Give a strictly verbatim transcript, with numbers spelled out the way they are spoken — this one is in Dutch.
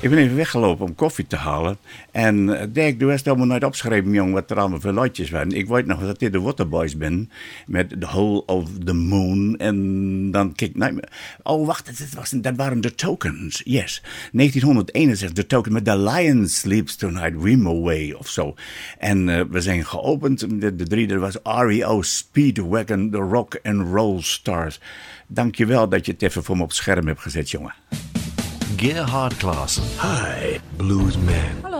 Ik ben even weggelopen om koffie te halen. En uh, Dirk, du hast helemaal nooit opgeschreven, jong, wat er allemaal voor liedjes waren. Ik weet nog dat dit de Waterboys ben. Met The Hole of the Moon. En dan kijk ik... Oh, wacht, dat, was, dat waren The Tokens. Yes. negentienhonderdeenenzestig, The Tokens met The Lion Sleeps Tonight, Remo Way of zo. En uh, we zijn geopend. De, de drie, er was R E O, Speedwagon, The Rock and Roll Stars. Dankjewel dat je het even voor me op het scherm hebt gezet, jongen. Gerhard Klaassen. Hi, Bluesman.